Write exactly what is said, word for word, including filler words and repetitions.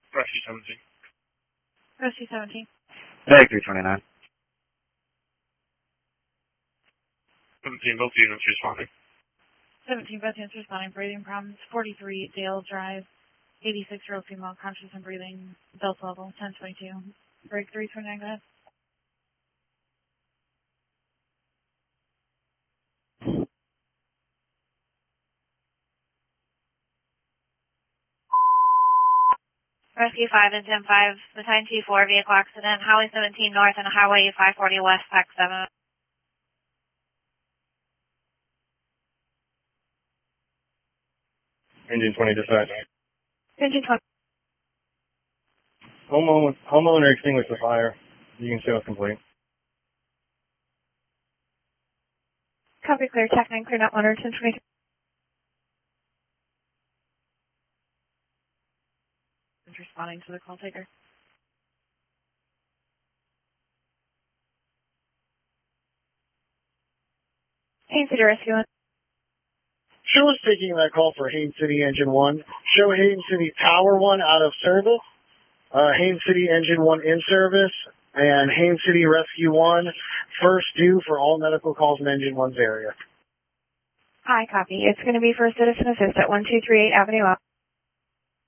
Rescue seventeen. Rescue seventeen. Tag three twenty-nine. seventeen, both units responding. seventeen, both units responding. Breathing problems. forty-three, Dale Drive. eighty-six-year-old female, conscious and breathing. Dose level, ten twenty-two. Break three twenty-nine, go ahead. Rescue five and ten five, Battalion T four, vehicle accident, Highway seventeen north and Highway five forty west, Pac seven. Engine twenty dispatch. Engine twenty. Homeowner, homeowner extinguished the fire. You can show us complete. Copy clear, Tech nine, clear, not one, ten twenty-two. Responding to the call taker. Haines City Rescue one. Show is taking that call for Haines City Engine one. Show Haines City Tower one out of service. Uh, Haines City Engine one in service. And Haines City Rescue one first due for all medical calls in Engine one's area. Hi, copy. It's going to be for Citizen Assist at one two three eight Avenue Up.